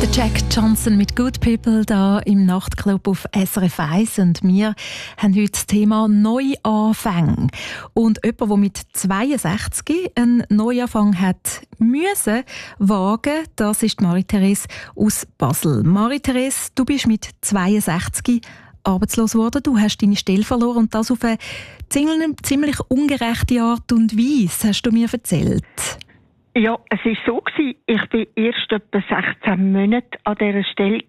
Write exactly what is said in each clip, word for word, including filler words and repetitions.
Der Jack Johnson mit Good People da im Nachtclub auf S R F eins und wir haben heute das Thema Neuanfänge. Und jemand, der mit zweiundsechzig einen Neuanfang hat müssen wagen, das ist Marie-Therese aus Basel. Marie-Therese, du bist mit zweiundsechzig arbeitslos geworden, du hast deine Stelle verloren und das auf eine ziemlich ungerechte Art und Weise, hast du mir erzählt. Ja, es war so, ich war erst etwa sechzehn Monate an dieser Stelle.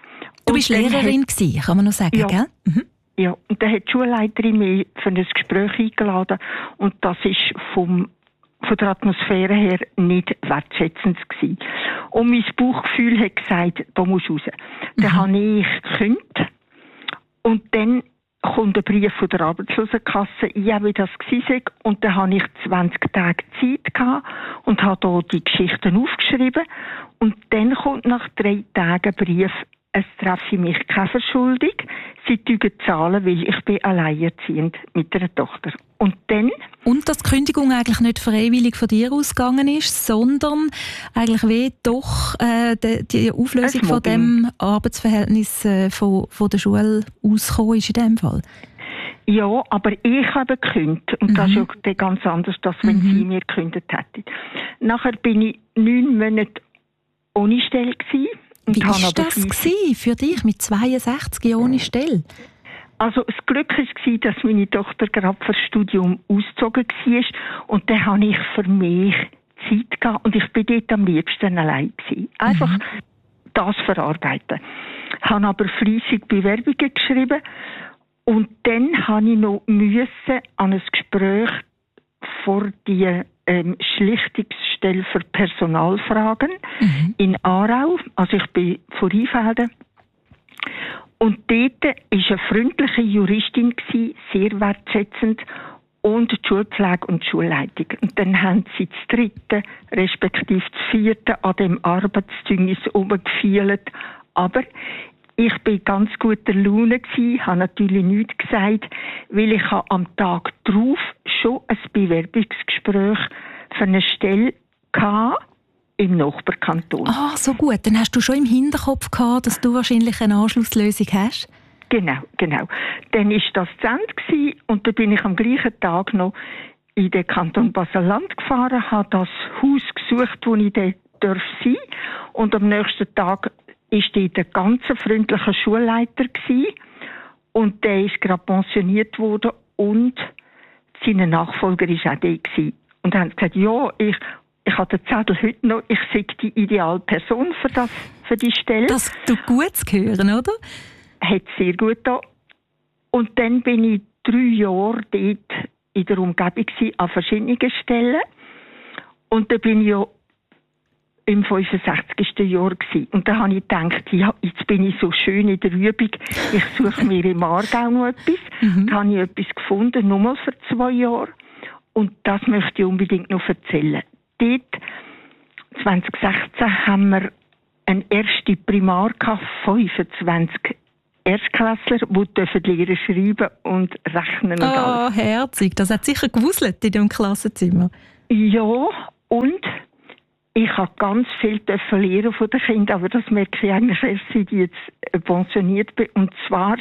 Du bist Lehrerin, hat, gewesen, kann man noch sagen, ja, gell? Mhm. Ja, und dann hat die Schulleiterin mich für ein Gespräch eingeladen und das war vom, von der Atmosphäre her nicht wertschätzend gewesen. Und mein Bauchgefühl hat gesagt, da musst du raus. Mhm. Dann habe ich gekündigt und dann kommt ein Brief von der Arbeitslosenkasse, ja, wie das war. Und dann hatte ich zwanzig Tage Zeit gehabt und habe hier die Geschichten aufgeschrieben. Und dann kommt nach drei Tagen ein Brief, es treffe mich keine Verschuldung, sie tügen zahlen, weil ich bin alleinerziehend mit einer Tochter. Und dann... Und dass die Kündigung eigentlich nicht freiwillig von dir ausgegangen ist, sondern eigentlich wie doch äh, die, die Auflösung von dem Arbeitsverhältnis äh, von, von der Schule ausgekommen ist in dem Fall. Ja, aber ich habe gekündigt. Und mhm. das ist ja ganz anders, als wenn mhm. sie mir gekündigt hätte. Nachher bin ich neun Monate ohne Stelle gewesen. Wie war das gewesen für dich mit zweiundsechzig ohne Stelle? Also das Glück war, dass meine Tochter gerade für das Studium ausgezogen war und dann habe ich für mich Zeit gehabt und ich bin dort am liebsten allein gewesen. Einfach mhm. das verarbeiten. Ich habe aber fleissig Bewerbungen geschrieben und dann musste ich noch müssen an ein Gespräch vor die ähm, Schlichtungsstelle für Personalfragen mhm. in Aarau. Also ich bin von Rheinfelden. Und dort war eine freundliche Juristin, sehr wertschätzend, und die Schulpflege und die Schulleitung. Und dann haben sie das dritte, respektive das vierte an dem Arbeitszeugnis rumgefielt. Aber ich war ganz guter Laune gewesen, habe natürlich nichts gesagt, weil ich am Tag darauf schon ein Bewerbungsgespräch für eine Stelle hatte im Nachbarkanton. Ah, so gut. Dann hast du schon im Hinterkopf gehabt, dass du wahrscheinlich eine Anschlusslösung hast? Genau, genau. Dann war das zu Ende und dann bin ich am gleichen Tag noch in den Kanton Basel-Land gefahren, habe das Haus gesucht, wo ich dort sein darf. Und am nächsten Tag war dort ein ganz freundlicher Schulleiter gewesen. Und der ist gerade pensioniert worden und sein Nachfolger war auch der gewesen. Und er hat gesagt, ja, ich Ich habe den Zettel heute noch, ich sei die ideale Person für, das, für die Stelle. Das tut gut zu hören, oder? Hat sehr gut da. Und dann bin ich drei Jahre dort in der Umgebung gewesen, an verschiedenen Stellen. Und dann bin ich ja im fünfundsechzigsten Jahr gewesen. Und dann habe ich gedacht, ja, jetzt bin ich so schön in der Übung, ich suche mir im Aargau noch etwas. Mhm. Dann habe ich etwas gefunden, nochmal für zwei Jahre. Und das möchte ich unbedingt noch erzählen. Dort, zwanzig sechzehn, haben wir eine erste Primar gehabt, fünfundzwanzig Erstklässler, die Lehrer schreiben und rechnen und oh, alles. Oh, herzig. Das hat sicher gewuselt in dem Klassenzimmer. Ja, und ich habe ganz viel lernen von den Kindern, aber das merke ich eigentlich erst, seit ich jetzt pensioniert bin. Und zwar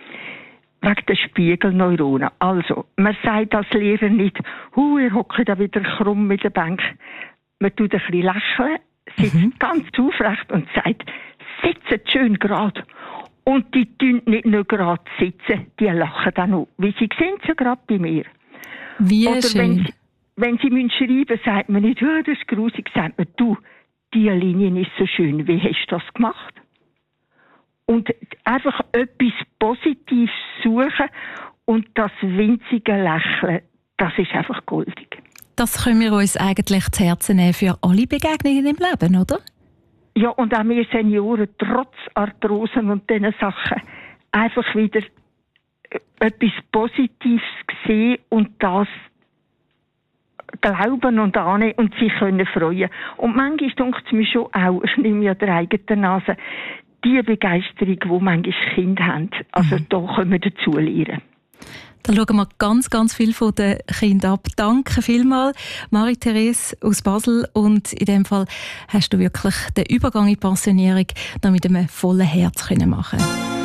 wegen der Spiegelneuronen. Also, man sagt als Lehrer nicht, hu, ihr hockt da wieder krumm mit der Bank. Man tut ein bisschen lächeln, sitzt mhm. ganz aufrecht und sagt, sitzt schön gerade. Und die tun nicht nur gerade sitzen, die lachen dann auch. Wie sie sehen sie gerade bei mir. Wie Oder schön. Wenn sie, wenn sie müssen schreiben, sagt man nicht, oh, das ist grusig, sagt man, du, die Linie ist so schön, wie hast du das gemacht? Und einfach etwas Positives suchen und das winzige Lächeln, das ist einfach goldig. Das können wir uns eigentlich zu Herzen nehmen für alle Begegnungen im Leben, oder? Ja, und auch wir Senioren, trotz Arthrosen und diesen Sachen, einfach wieder etwas Positives sehen und das glauben und annehmen und sich können freuen. Und manchmal denkt es mir schon auch, ich nehme ja der eigenen Nase, die Begeisterung, die manchmal Kinder haben, also mhm. da können wir dazu lernen. Da schauen wir ganz, ganz viel von den Kindern ab. Danke vielmals, Marie-Therese aus Basel. Und in dem Fall hast du wirklich den Übergang in die Pensionierung noch mit einem vollen Herz machen können.